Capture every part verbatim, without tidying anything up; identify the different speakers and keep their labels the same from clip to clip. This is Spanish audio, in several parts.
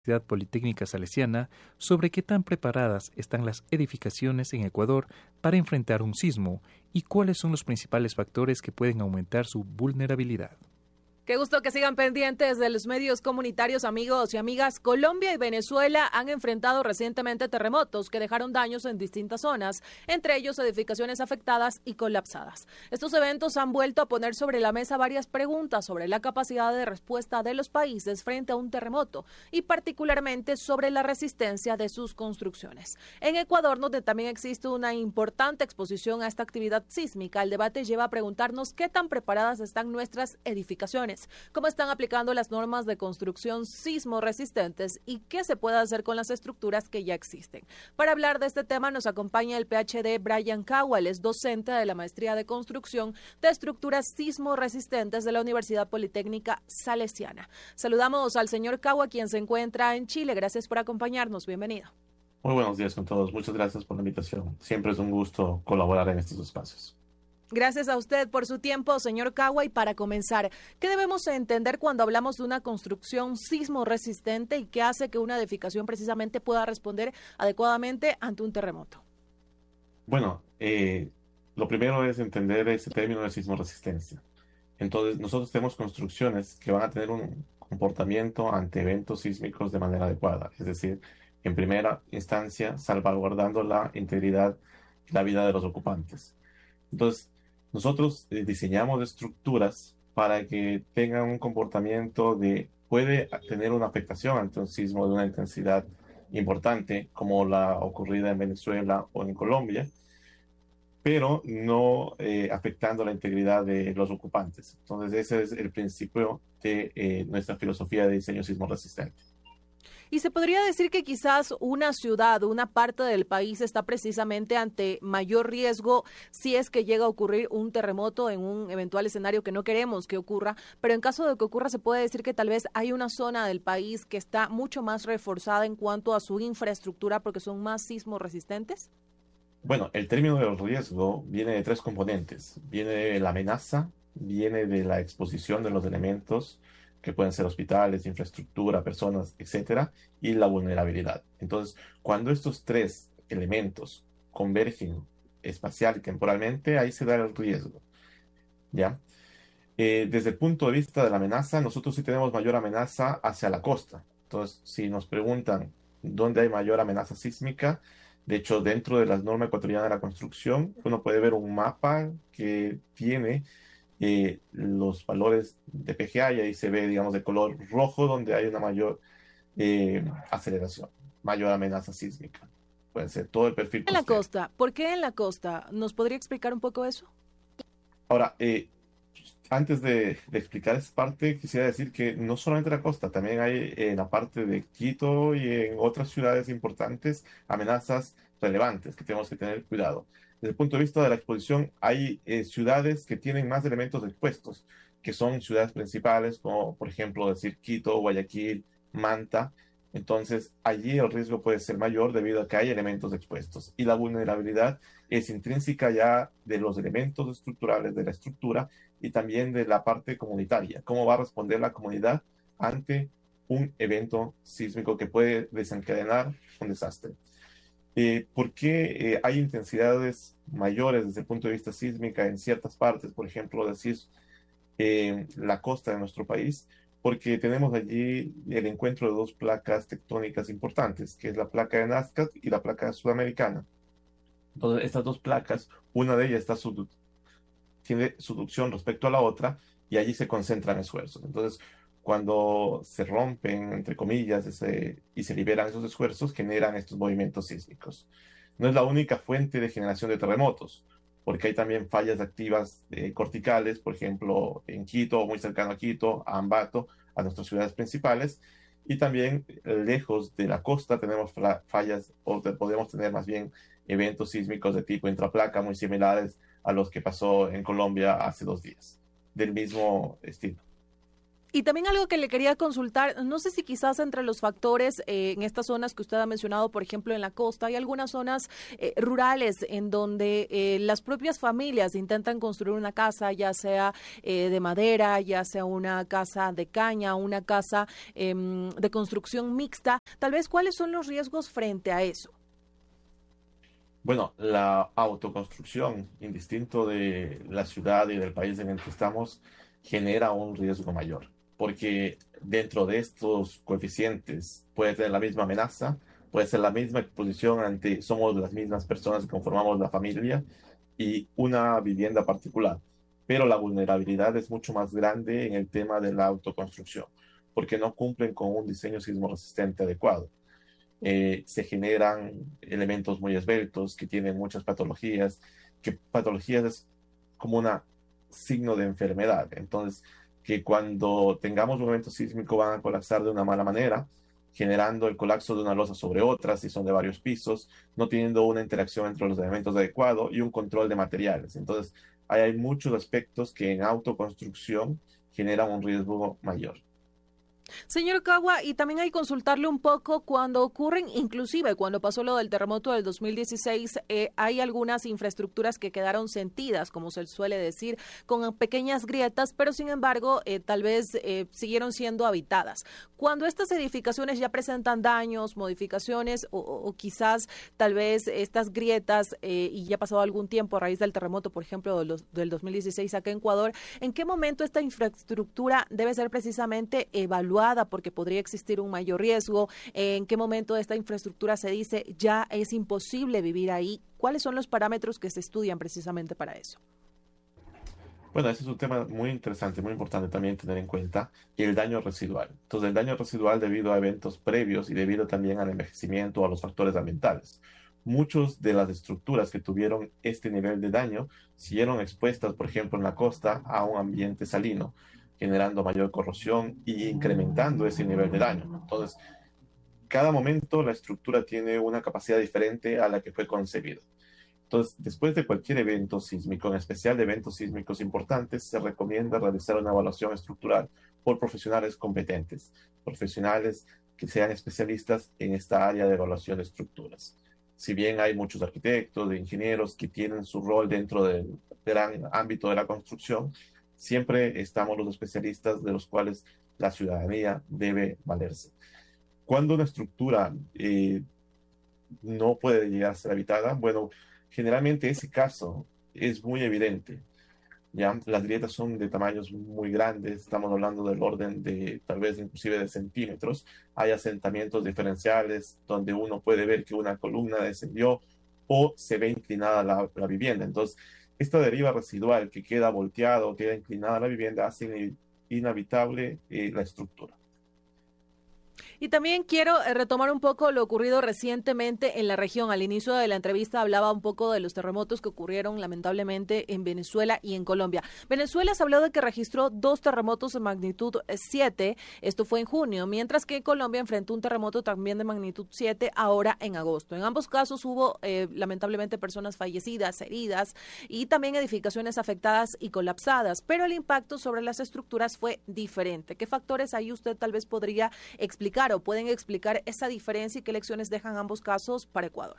Speaker 1: Universidad Politécnica Salesiana sobre qué tan preparadas están las edificaciones en Ecuador para enfrentar un sismo y cuáles son los principales factores que pueden aumentar su vulnerabilidad.
Speaker 2: Qué gusto que sigan pendientes de los medios comunitarios, amigos y amigas. Colombia y Venezuela han enfrentado recientemente terremotos que dejaron daños en distintas zonas, entre ellos edificaciones afectadas y colapsadas. Estos eventos han vuelto a poner sobre la mesa varias preguntas sobre la capacidad de respuesta de los países frente a un terremoto y particularmente sobre la resistencia de sus construcciones. En Ecuador, donde también existe una importante exposición a esta actividad sísmica, el debate lleva a preguntarnos qué tan preparadas están nuestras edificaciones, cómo están aplicando las normas de construcción sismo resistentes y qué se puede hacer con las estructuras que ya existen. Para hablar de este tema nos acompaña el P H D Brian Cagua, él es docente de la Maestría de Construcción de Estructuras Sismo Resistentes de la Universidad Politécnica Salesiana. Saludamos al señor Cagua, quien se encuentra en Chile. Gracias por acompañarnos. Bienvenido.
Speaker 3: Muy buenos días con todos. Muchas gracias por la invitación. Siempre es un gusto colaborar en estos espacios.
Speaker 2: Gracias a usted por su tiempo, señor Cagua. Y para comenzar, ¿qué debemos entender cuando hablamos de una construcción sismo resistente y qué hace que una edificación precisamente pueda responder adecuadamente ante un terremoto?
Speaker 3: Bueno, eh, lo primero es entender ese término de sismo resistencia. Entonces, nosotros tenemos construcciones que van a tener un comportamiento ante eventos sísmicos de manera adecuada. Es decir, en primera instancia, salvaguardando la integridad y la vida de los ocupantes. Entonces, nosotros eh, diseñamos estructuras para que tengan un comportamiento de, puede tener una afectación ante un sismo de una intensidad importante, como la ocurrida en Venezuela o en Colombia, pero no eh, afectando la integridad de los ocupantes. Entonces, ese es el principio de eh, nuestra filosofía de diseño sismo resistente.
Speaker 2: Y se podría decir que quizás una ciudad, una parte del país está precisamente ante mayor riesgo si es que llega a ocurrir un terremoto en un eventual escenario que no queremos que ocurra, pero en caso de que ocurra se puede decir que tal vez hay una zona del país que está mucho más reforzada en cuanto a su infraestructura porque son más sismo resistentes.
Speaker 3: Bueno, el término del riesgo viene de tres componentes. Viene de la amenaza, viene de la exposición de los elementos, que pueden ser hospitales, infraestructura, personas, etcétera, y la vulnerabilidad. Entonces, cuando estos tres elementos convergen espacial y temporalmente, ahí se da el riesgo, ¿ya? Eh, desde el punto de vista de la amenaza, nosotros sí tenemos mayor amenaza hacia la costa. Entonces, si nos preguntan dónde hay mayor amenaza sísmica, de hecho, dentro de la norma ecuatoriana de la construcción, uno puede ver un mapa que tiene Eh, los valores de P G A y ahí se ve, digamos, de color rojo donde hay una mayor eh, aceleración, mayor amenaza sísmica. Puede ser todo el perfil
Speaker 2: En la
Speaker 3: costero.
Speaker 2: costa, ¿por qué en la costa? ¿Nos podría explicar un poco eso?
Speaker 3: Ahora, eh, antes de, de explicar esa parte, quisiera decir que no solamente la costa, también hay en la parte de Quito y en otras ciudades importantes amenazas relevantes que tenemos que tener cuidado. Desde el punto de vista de la exposición, hay eh, ciudades que tienen más elementos expuestos, que son ciudades principales, como por ejemplo decir Quito, Guayaquil, Manta. Entonces, allí el riesgo puede ser mayor debido a que hay elementos expuestos. Y la vulnerabilidad es intrínseca ya de los elementos estructurales de la estructura y también de la parte comunitaria. ¿Cómo va a responder la comunidad ante un evento sísmico que puede desencadenar un desastre? Eh, ¿por qué eh, hay intensidades mayores desde el punto de vista sísmica en ciertas partes? Por ejemplo, decir eh, la costa de nuestro país, porque tenemos allí el encuentro de dos placas tectónicas importantes, que es la placa de Nazca y la placa sudamericana. Entonces, estas dos placas, una de ellas está subdu- tiene subducción respecto a la otra y allí se concentran esfuerzos. Entonces, cuando se rompen, entre comillas, ese, y se liberan esos esfuerzos, generan estos movimientos sísmicos. No es la única fuente de generación de terremotos, porque hay también fallas activas eh, corticales, por ejemplo, en Quito, muy cercano a Quito, a Ambato, a nuestras ciudades principales, y también eh, lejos de la costa tenemos fallas, o te, podemos tener más bien eventos sísmicos de tipo intraplaca muy similares a los que pasó en Colombia hace dos días, del mismo estilo.
Speaker 2: Y también algo que le quería consultar, no sé si quizás entre los factores eh, en estas zonas que usted ha mencionado, por ejemplo, en la costa, hay algunas zonas eh, rurales en donde eh, las propias familias intentan construir una casa, ya sea eh, de madera, ya sea una casa de caña, una casa eh, de construcción mixta. Tal vez, ¿cuáles son los riesgos frente a eso?
Speaker 3: Bueno, la autoconstrucción, indistinto de la ciudad y del país en el que estamos, genera un riesgo mayor, porque dentro de estos coeficientes puede tener la misma amenaza, puede ser la misma exposición ante, somos las mismas personas que conformamos la familia y una vivienda particular, pero la vulnerabilidad es mucho más grande en el tema de la autoconstrucción, porque no cumplen con un diseño sismo resistente adecuado. Eh, se generan elementos muy esbeltos que tienen muchas patologías, que patologías es como un signo de enfermedad. Entonces, que cuando tengamos un evento sísmico van a colapsar de una mala manera, generando el colapso de una losa sobre otra, si son de varios pisos, no teniendo una interacción entre los elementos adecuados y un control de materiales. Entonces, ahí hay muchos aspectos que en autoconstrucción generan un riesgo mayor.
Speaker 2: Señor Cagua, y también hay que consultarle un poco cuando ocurren, inclusive cuando pasó lo del terremoto del dos mil dieciséis, eh, hay algunas infraestructuras que quedaron sentidas, como se suele decir, con pequeñas grietas, pero sin embargo, eh, tal vez eh, siguieron siendo habitadas. Cuando estas edificaciones ya presentan daños, modificaciones o, o quizás tal vez estas grietas eh, y ya ha pasado algún tiempo a raíz del terremoto, por ejemplo, de los, del dos mil dieciséis acá en Ecuador, ¿en qué momento esta infraestructura debe ser precisamente evaluada? Porque podría existir un mayor riesgo. ¿En qué momento esta infraestructura se dice ya es imposible vivir ahí? ¿Cuáles son los parámetros que se estudian precisamente para eso?
Speaker 3: Bueno, ese es un tema muy interesante, muy importante también tener en cuenta, el daño residual. Entonces, el daño residual debido a eventos previos y debido también al envejecimiento o a los factores ambientales. Muchas de las estructuras que tuvieron este nivel de daño siguieron expuestas, por ejemplo, en la costa a un ambiente salino, generando mayor corrosión y incrementando ese nivel de daño. Entonces, cada momento la estructura tiene una capacidad diferente a la que fue concebida. Entonces, después de cualquier evento sísmico, en especial de eventos sísmicos importantes, se recomienda realizar una evaluación estructural por profesionales competentes, profesionales que sean especialistas en esta área de evaluación de estructuras. Si bien hay muchos arquitectos e ingenieros que tienen su rol dentro del gran ámbito de la construcción, siempre estamos los especialistas de los cuales la ciudadanía debe valerse. Cuando una estructura eh, no puede llegar a ser habitada, bueno, generalmente ese caso es muy evidente. ¿Ya? Las grietas son de tamaños muy grandes, estamos hablando del orden de tal vez inclusive de centímetros. Hay asentamientos diferenciales donde uno puede ver que una columna descendió o se ve inclinada la, la vivienda. Entonces, esta deriva residual que queda volteada o queda inclinada la vivienda hace inhabitable eh, la estructura.
Speaker 2: Y también quiero eh, retomar un poco lo ocurrido recientemente en la región. Al inicio de la entrevista hablaba un poco de los terremotos que ocurrieron lamentablemente en Venezuela y en Colombia. Venezuela se habló de que registró dos terremotos de magnitud siete, esto fue en junio, mientras que Colombia enfrentó un terremoto también de magnitud siete ahora en agosto. En ambos casos hubo eh, lamentablemente personas fallecidas, heridas y también edificaciones afectadas y colapsadas, pero el impacto sobre las estructuras fue diferente. ¿Qué factores ahí usted tal vez podría explicar o pueden explicar esa diferencia y qué lecciones dejan ambos casos para Ecuador?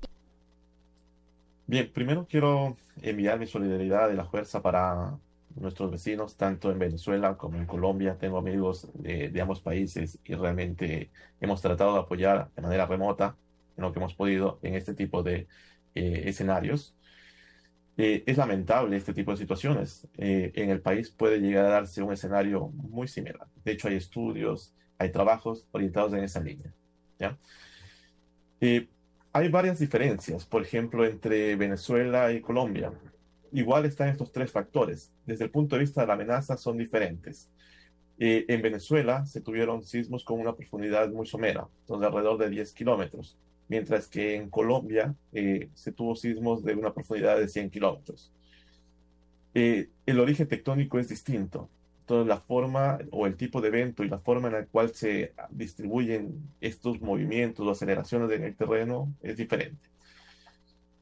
Speaker 3: Bien, primero quiero enviar mi solidaridad y la fuerza para nuestros vecinos, tanto en Venezuela como en Colombia. Tengo amigos de, de ambos países y realmente hemos tratado de apoyar de manera remota en lo que hemos podido en este tipo de eh, escenarios. Eh, es lamentable este tipo de situaciones. Eh, en el país puede llegar a darse un escenario muy similar. De hecho, hay estudios, hay trabajos orientados en esa línea. ¿Ya? Eh, hay varias diferencias, por ejemplo, entre Venezuela y Colombia. Igual están estos tres factores. Desde el punto de vista de la amenaza son diferentes. Eh, en Venezuela se tuvieron sismos con una profundidad muy somera, de alrededor de diez kilómetros, mientras que en Colombia eh, se tuvo sismos de una profundidad de cien kilómetros. Eh, el origen tectónico es distinto. Entonces, la forma o el tipo de evento y la forma en la cual se distribuyen estos movimientos o aceleraciones en el terreno es diferente.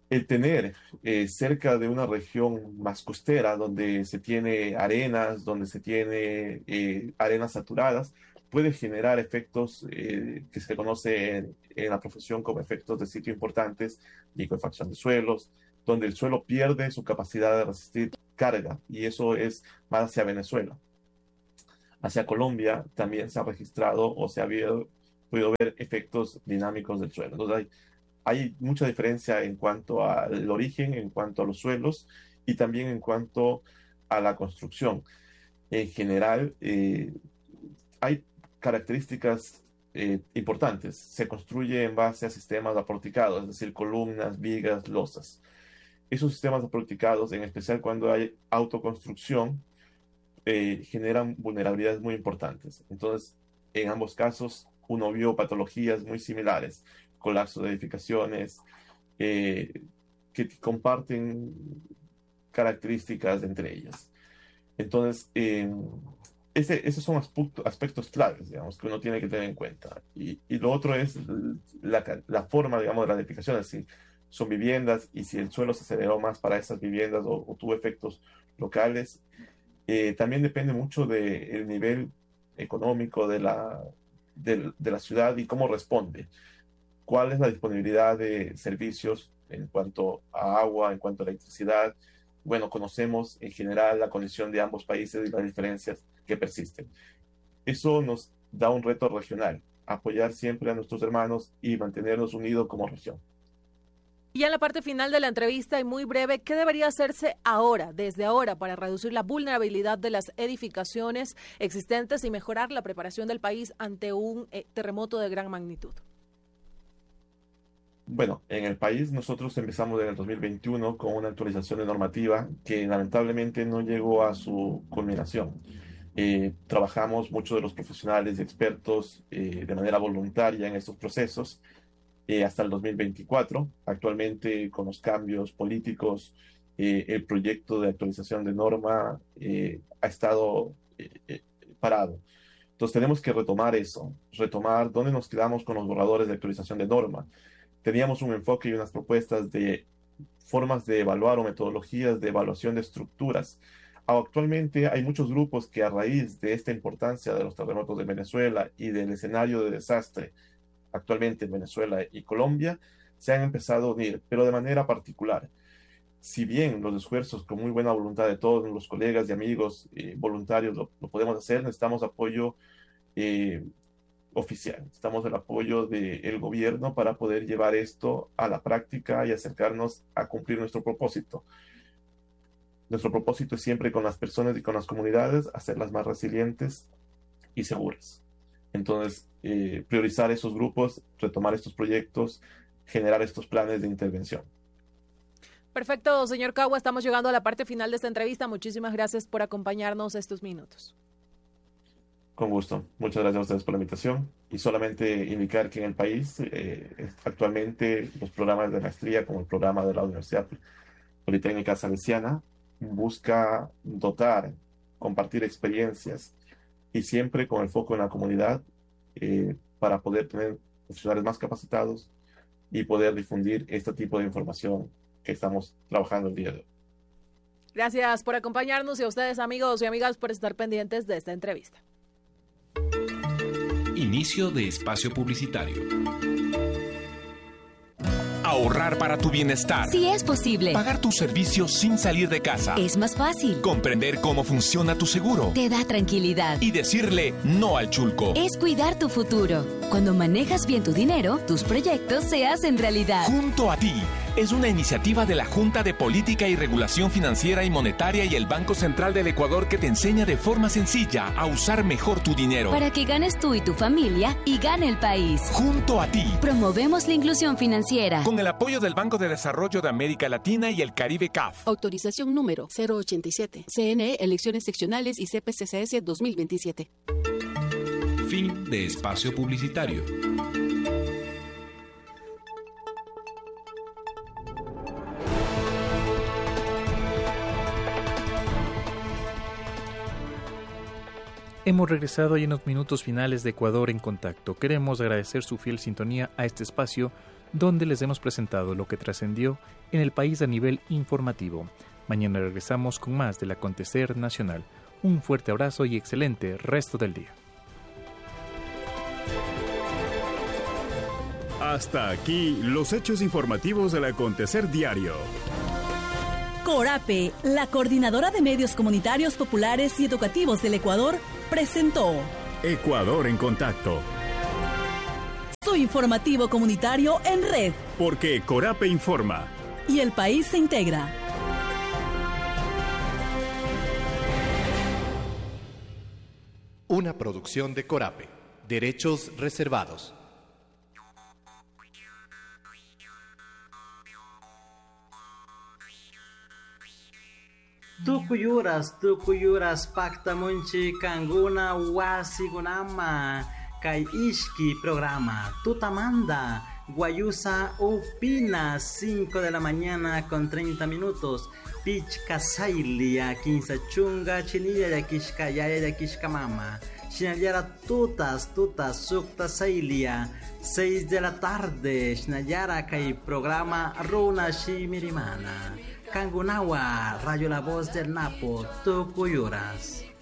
Speaker 3: el tener eh, cerca de una región más costera, donde se tiene arenas, donde se tiene eh, arenas saturadas, puede generar efectos eh, que se conoce en, en la profesión como efectos de sitio importantes, licuefacción de suelos, donde el suelo pierde su capacidad de resistir carga, y eso es más hacia Venezuela. Hacia Colombia también se ha registrado o se ha habido, podido ver efectos dinámicos del suelo. Entonces hay hay mucha diferencia en cuanto al origen, en cuanto a los suelos y también en cuanto a la construcción. En general, eh, hay características eh, importantes. Se construye en base a sistemas aporticados, es decir, columnas, vigas, losas. Esos sistemas aporticados, en especial cuando hay autoconstrucción, eh, generan vulnerabilidades muy importantes. Entonces, en ambos casos, uno vio patologías muy similares, colapso de edificaciones, eh, que comparten características entre ellas. Entonces, eh, ese, esos son aspectos, aspectos claves, digamos, que uno tiene que tener en cuenta. Y, y lo otro es la, la forma, digamos, de las edificaciones, si son viviendas y si el suelo se aceleró más para esas viviendas o, o tuvo efectos locales. Eh, también depende mucho del nivel económico de la, de, de la ciudad y cómo responde. Cuál es la disponibilidad de servicios en cuanto a agua, en cuanto a electricidad. Bueno, conocemos en general la condición de ambos países y las diferencias que persisten. Eso nos da un reto regional, apoyar siempre a nuestros hermanos y mantenernos unidos como región.
Speaker 2: Y en la parte final de la entrevista, y muy breve, ¿qué debería hacerse ahora, desde ahora, para reducir la vulnerabilidad de las edificaciones existentes y mejorar la preparación del país ante un eh, terremoto de gran magnitud?
Speaker 3: Bueno, en el país nosotros empezamos en el dos mil veintiuno con una actualización de normativa que lamentablemente no llegó a su culminación. Eh, trabajamos muchos de los profesionales y expertos eh, de manera voluntaria en estos procesos eh, hasta el dos mil veinticuatro. Actualmente, con los cambios políticos, eh, el proyecto de actualización de norma eh, ha estado eh, eh, parado. Entonces tenemos que retomar eso, retomar dónde nos quedamos con los borradores de actualización de norma. Teníamos un enfoque y unas propuestas de formas de evaluar o metodologías de evaluación de estructuras. Actualmente hay muchos grupos que, a raíz de esta importancia de los terremotos de Venezuela y del escenario de desastre actualmente en Venezuela y Colombia, se han empezado a unir, pero de manera particular. Si bien los esfuerzos con muy buena voluntad de todos los colegas y amigos eh, voluntarios lo, lo podemos hacer, necesitamos apoyo eh, oficial, necesitamos el apoyo del gobierno para poder llevar esto a la práctica y acercarnos a cumplir nuestro propósito. Nuestro propósito es siempre, con las personas y con las comunidades, hacerlas más resilientes y seguras. Entonces, eh, priorizar esos grupos, retomar estos proyectos, generar estos planes de intervención.
Speaker 2: Perfecto, señor Cagua, estamos llegando a la parte final de esta entrevista. Muchísimas gracias por acompañarnos estos minutos.
Speaker 3: Con gusto. Muchas gracias a ustedes por la invitación. Y solamente indicar que en el país eh, actualmente los programas de maestría, como el programa de la Universidad Politécnica Salesiana, busca dotar, compartir experiencias y siempre con el foco en la comunidad eh, para poder tener profesionales más capacitados y poder difundir este tipo de información que estamos trabajando el día de hoy.
Speaker 2: Gracias por acompañarnos y a ustedes, amigos y amigas, por estar pendientes de esta entrevista.
Speaker 4: Inicio de espacio publicitario. Ahorrar para tu bienestar.
Speaker 5: Sí es posible.
Speaker 4: Pagar tus servicios sin salir de casa.
Speaker 5: Es más fácil.
Speaker 4: Comprender cómo funciona tu seguro.
Speaker 5: Te da tranquilidad.
Speaker 4: Y decirle no al chulco.
Speaker 5: Es cuidar tu futuro. Cuando manejas bien tu dinero, tus proyectos se hacen realidad.
Speaker 4: Junto a ti. Es una iniciativa de la Junta de Política y Regulación Financiera y Monetaria y el Banco Central del Ecuador, que te enseña de forma sencilla a usar mejor tu dinero.
Speaker 5: Para que ganes tú y tu familia y gane el país.
Speaker 4: Junto a ti.
Speaker 5: Promovemos la inclusión financiera.
Speaker 4: Con el apoyo del Banco de Desarrollo de América Latina y el Caribe C A F.
Speaker 6: Autorización número cero ochenta y siete. C N E, Elecciones Seccionales y C P C C S dos mil veintisiete.
Speaker 4: Fin de espacio publicitario.
Speaker 1: Hemos regresado y en los minutos finales de Ecuador en Contacto. Queremos agradecer su fiel sintonía a este espacio donde les hemos presentado lo que trascendió en el país a nivel informativo. Mañana regresamos con más del acontecer nacional. Un fuerte abrazo y excelente resto del día.
Speaker 7: Hasta aquí los hechos informativos del acontecer diario.
Speaker 8: Corape, la coordinadora de medios comunitarios populares y educativos del Ecuador, presentó
Speaker 7: Ecuador en contacto.
Speaker 8: Su informativo comunitario en red.
Speaker 7: Porque Corape informa.
Speaker 8: Y el país se integra.
Speaker 9: Una producción de Corape. Derechos reservados.
Speaker 10: Tukuyuras, tukuyuras pactamunchi kanguna wasigunama kai ishki programa tutamanda Guayusa opina cinco de la mañana con treinta minutos Pich Kasailia quince chunga chinilla de kishkayaya de kishkamama Shinayara tutas tutas sukta sailia seis de la tarde Shinayara kai programa Runa Shimirimana Kangunawa, Rayo La Voz del Napo, Tukuyuras.